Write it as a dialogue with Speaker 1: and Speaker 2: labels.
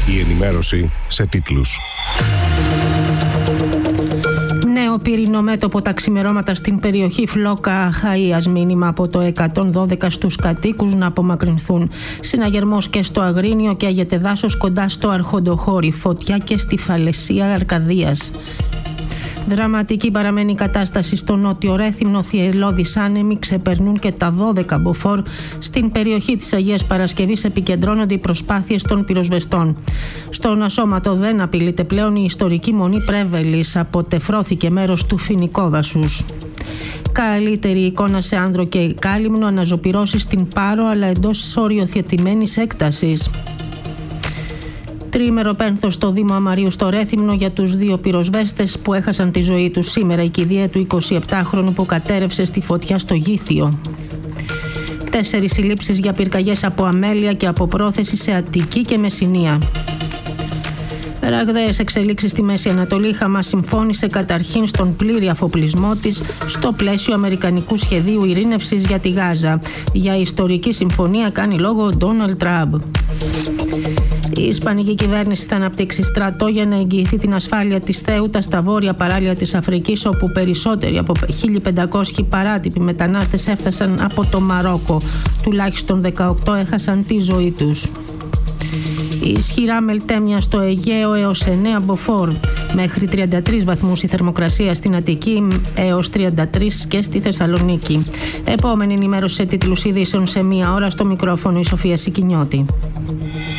Speaker 1: Η ενημέρωση σε τίτλους.
Speaker 2: Νέο πυρηνό μέτωπο τα ξημερώματα στην περιοχή Φλόκα Αχαΐας. Μήνυμα από το 112 στους κατοίκους να απομακρυνθούν. Συναγερμός και στο Αγρίνιο και αγεται δάσος κοντά στο Αρχοντοχώρι. Φωτιά και στη Φαλαισία Αρκαδίας. Δραματική παραμένει η κατάσταση στο νότιο Ρέθυμνο. Θυελλώδεις άνεμοι ξεπερνούν και τα 12 μποφόρ. Στην περιοχή της Αγίας Παρασκευής επικεντρώνονται οι προσπάθειες των πυροσβεστών. Στον Ασώματο δεν απειλείται πλέον η ιστορική μονή Πρέβελης. Αποτεφρώθηκε μέρος του φοινικόδασους. Καλύτερη εικόνα σε Άνδρο και Κάλυμνο. Αναζωπυρώσεις στην Πάρο αλλά εντός οριοθετημένης έκτασης. Τριήμερο πένθος στο Δήμο Αμαρίου στο Ρέθυμνο για τους δύο πυροσβέστες που έχασαν τη ζωή τους σήμερα. Η κηδεία του 27χρονου που κατέρευσε στη φωτιά στο Γήθιο. 4 συλλήψεις για πυρκαγιές από αμέλεια και από πρόθεση σε Αττική και Μεσσηνία. Ραγδαίες εξελίξεις στη Μέση Ανατολή. Η Χαμάς συμφώνησε καταρχήν στον πλήρη αφοπλισμό της στο πλαίσιο αμερικανικού σχεδίου ειρήνευσης για τη Γάζα. Για ιστορική συμφωνία κάνει λόγο ο Ντόναλντ Τραμπ. Η Ισπανική κυβέρνηση θα αναπτύξει στρατό για να εγγυηθεί την ασφάλεια της Θέουτα στα βόρεια παράλια της Αφρικής, όπου περισσότεροι από 1.500 παράτυποι μετανάστες έφτασαν από το Μαρόκο. Τουλάχιστον 18 έχασαν τη ζωή τους. Η ισχυρά μελτέμια στο Αιγαίο έως 9 μποφόρ. Μέχρι 33 βαθμούς η θερμοκρασία στην Αττική έως 33 και στη Θεσσαλονίκη. Επόμενη ενημέρωση σε τίτλους ειδήσεων σε 1 ώρα. Στο μικρόφωνο η Σοφία Σικινιώτη.